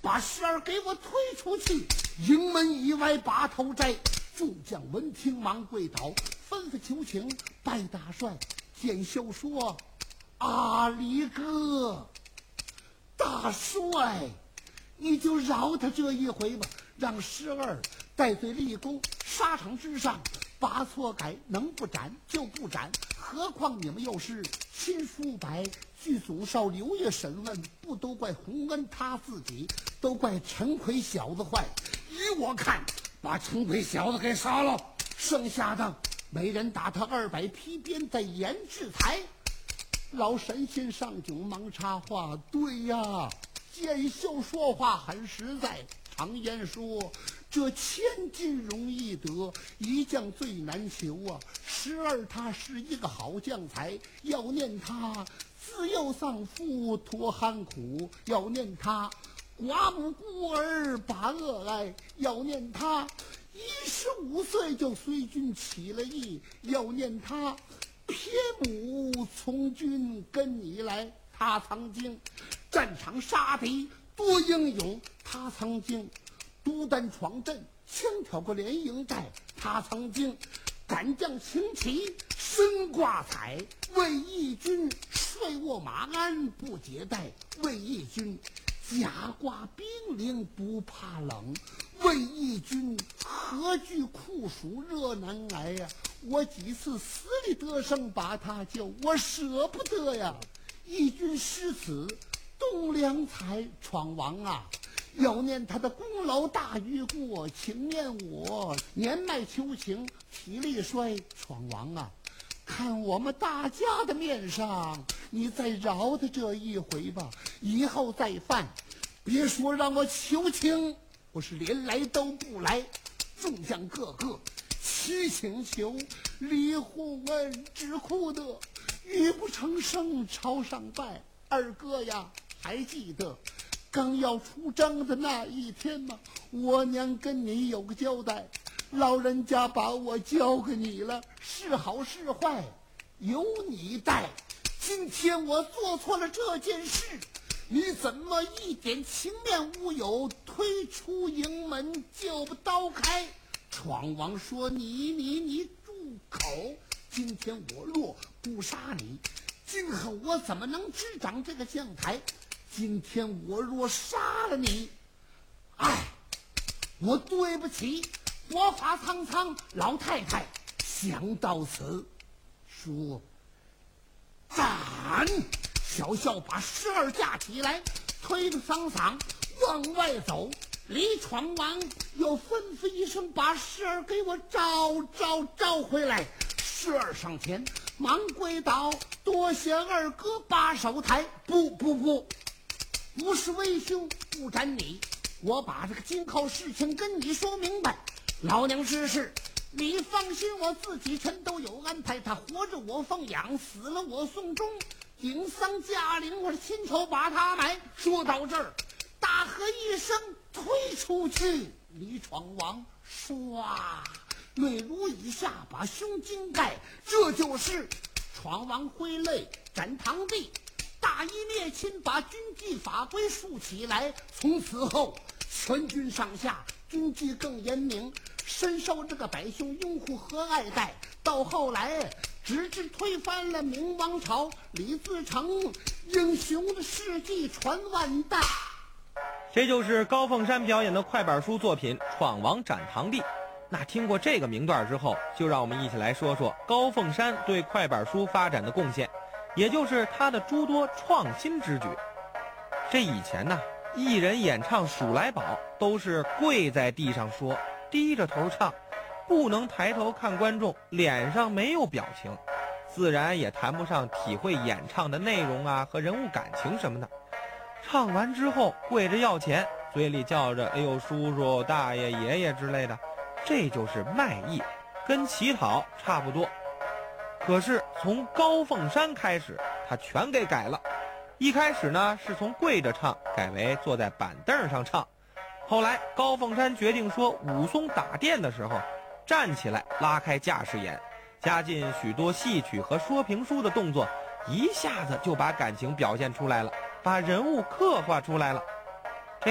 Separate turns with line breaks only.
把十儿给我推出去，营门以外把头摘。众将闻听忙跪倒，吩咐求情。拜大帅，见秀说：“阿离哥，大帅，你就饶他这一回吧，让十儿戴罪立功，沙场之上把错改，能不斩就不斩。何况你们又是亲叔伯，据总少刘爷审问，不都怪洪恩他自己，都怪陈奎小子坏。依我看，把陈奎小子给杀了，剩下的每人打他200皮鞭，再严制裁。”老神仙上囧忙插话：“对呀，剑秀说话很实在。常言说，这千金容易得，一将最难求啊。十儿他是一个好将才，要念他自幼丧父托寒苦，要念他寡母孤儿把恶爱，要念他15岁就随军起了义，要念他撇母从军跟你来。他曾经战场杀敌多英勇，他曾经独单闯阵枪挑过连营寨，他曾经赶将轻骑身挂彩，为义军睡卧马鞍不解带，为义军甲挂冰凌不怕冷，为义军何惧酷暑热难挨呀！我几次死里得生把他救，我舍不得呀！义军失此栋梁才，闯王啊，要念他的功劳大于过，请念我年迈求情，体力衰。闯王啊，看我们大家的面上，你再饶他这一回吧，以后再犯，别说让我求情，我是连来都不来。众将个个齐请求，李护文只哭得语不成声，朝上拜。二哥呀，还记得刚要出征的那一天吗？我娘跟你有个交代，老人家把我交给你了，是好是坏由你带。今天我做错了这件事，你怎么一点情面无有，推出营门就不刀开？闯王说：“你住口！今天我若不杀你，今后我怎么能执掌这个将台？今天我若杀了你，我对不起活发苍苍老太太。”想到此，说：“斩！”小校把十儿架起来，推着桑桑往外走。李闯王又吩咐一声，把十儿给我招回来。十儿上前忙跪倒，多谢二哥把手抬。不是为兄不斩你，我把这个今后事情跟你说明白。老娘之事你放心，我自己全都有安排。他活着我奉养，死了我送终，顶丧驾陵我是亲手把他埋。说到这儿，大喝一声，推出去。李闯王唰泪如雨下，把胸襟盖。这就是闯王挥泪斩堂弟，大义灭亲，把军纪法规竖起来。从此后全军上下军纪更严明，深受这个百姓拥护和爱戴。到后来直至推翻了明王朝，李自成英雄的事迹传万代。
这就是高凤山表演的快板书作品《闯王斩堂弟》。那听过这个名段之后，就让我们一起来说说高凤山对快板书发展的贡献，也就是他的诸多创新之举。这以前呢，艺人演唱《数来宝》都是跪在地上说，低着头唱，不能抬头看观众，脸上没有表情，自然也谈不上体会演唱的内容啊和人物感情什么的。唱完之后跪着要钱，嘴里叫着哎呦叔叔大爷爷爷之类的，这就是卖艺，跟乞讨差不多。可是从高凤山开始，他全给改了。一开始呢是从跪着唱改为坐在板凳上唱，后来高凤山决定说武松打店的时候站起来拉开架势演，加进许多戏曲和说评书的动作，一下子就把感情表现出来了，把人物刻画出来了。